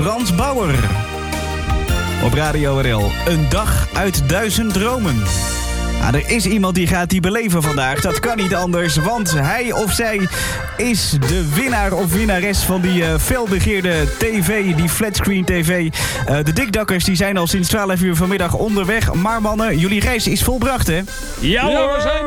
Frans Bauer. Op Radio NL, een dag uit 1000 dromen. Ah, er is iemand die gaat die beleven vandaag. Dat kan niet anders, want hij of zij is de winnaar of winnares van die felbegeerde tv, die flatscreen tv. De Dikdakkers die zijn al sinds 12 uur vanmiddag onderweg. Maar mannen, jullie reis is volbracht, hè? Ja, we zijn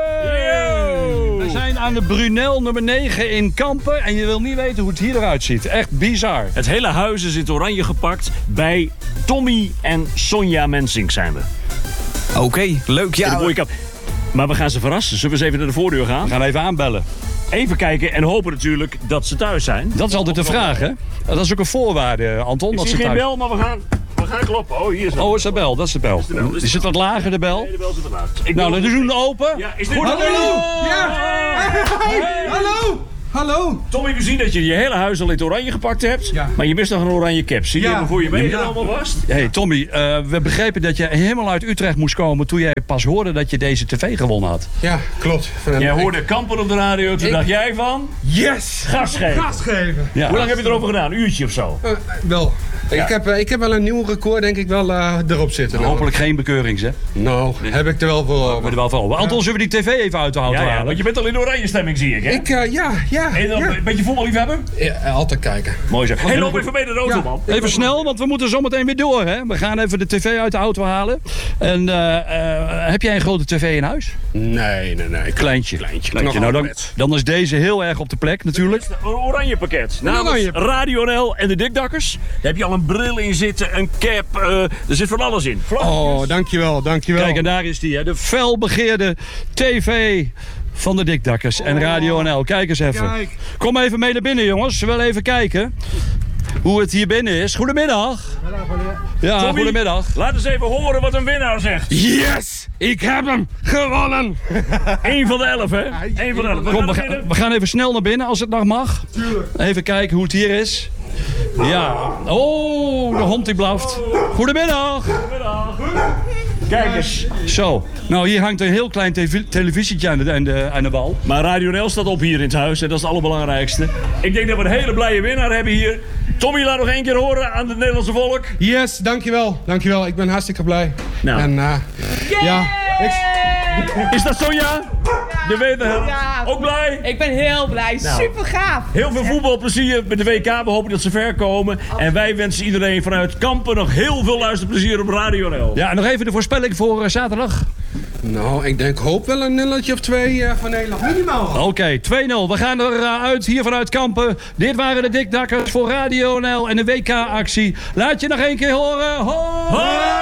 er! We zijn aan de Brunel nummer 9 in Kampen. En je wil niet weten hoe het hier eruit ziet. Echt bizar. Het hele huis is in het oranje gepakt. Bij Tommy en Sonja Mensink zijn we. Oké, leuk. Ja. Maar we gaan ze verrassen. Zullen we eens even naar de voordeur gaan? We gaan even aanbellen. Even kijken en hopen natuurlijk dat ze thuis zijn. Dat is altijd de vraag, hè? Dat is ook een voorwaarde, Anton. Ik dat zie ze geen thuis... bel, maar we gaan kloppen. Oh, hier is het. Oh, is de bel. Dat is de bel. Die zit wat lager, de bel. Nee, de bel zit ernaast. Nou, dan doen we open. Ja, is dit... Hallo! Ja! Hey. Hallo! Hallo! Tommy, we zien dat je je hele huis al in het oranje gepakt hebt. Ja. Maar je mist nog een oranje cap. Zie je hem voor je mee allemaal vast? Hey Tommy, we begrepen dat je helemaal uit Utrecht moest komen toen jij pas hoorde dat je deze tv gewonnen had. Ja, klopt. Jij hoorde Kampen op de radio, toen dacht jij van... Yes! Gas geven. Gas geven! Ja. Hoe lang heb je erover gedaan? Een uurtje of zo? Wel. Ja. Ik heb wel een nieuw record, denk ik, wel erop zitten. Hopelijk geen bekeurings, hè? Nou, heb ik er wel voor We over. er wel van over. Anton, zullen we die tv even uit de auto Ja, halen? want je bent al in de oranje stemming, zie ik, hè? Ja. En dan een beetje voetballiefhebber? Ja, altijd kijken. Mooi zo. Hey, loop even mee naar de auto, man. Even snel, want we moeten zometeen weer door, hè? We gaan even de tv uit de auto halen. En heb jij een grote tv in huis? Nee. Kleintje. Nou, dan is deze heel erg op de plek, natuurlijk. Een oranje pakket. Namens oranje. Radio NL en de Dikdakkers. Daar heb je al een bril in zitten, een cap. Er zit van alles in. Oh, dankjewel. Kijk, en daar is die, hè? De felbegeerde tv van de Dikdakkers en Radio NL. Kijk eens even. Kijk. Kom even mee naar binnen, jongens. We willen even kijken hoe het hier binnen is. Goedemiddag. Ja, Tommy, goedemiddag. Laat eens even horen wat een winnaar zegt. Yes! Ik heb hem gewonnen! 1 van de 11, hè? 1 van de 11. Kom, we gaan even snel naar binnen als het nog mag. Tuurlijk. Even kijken hoe het hier is. Ja. Oh, de hond die blaft. Goedemiddag. Kijk eens. Zo. Nou, hier hangt een heel klein televisietje aan de wal. Maar Radio NL staat op hier in het huis en dat is het allerbelangrijkste. Ik denk dat we een hele blije winnaar hebben hier. Tommy, laat nog 1 keer horen aan het Nederlandse volk. Yes, dankjewel. Ik ben hartstikke blij. Nou. En ja, Is dat Sonja? De wederhelft. Ja. Ook blij? Ik ben heel blij. Nou. Super gaaf. Heel veel voetbalplezier met de WK. We hopen dat ze ver komen. En wij wensen iedereen vanuit Kampen nog heel veel luisterplezier op Radio NL. Ja, en nog even de voorspelling voor zaterdag. nou, ik hoop wel een nilletje of 2 van Nederland. Minimaal. Oké, 2-0. We gaan eruit hier vanuit Kampen. Dit waren de Dikdakkers voor Radio NL en de WK-actie. Laat je nog 1 keer horen. Hoi!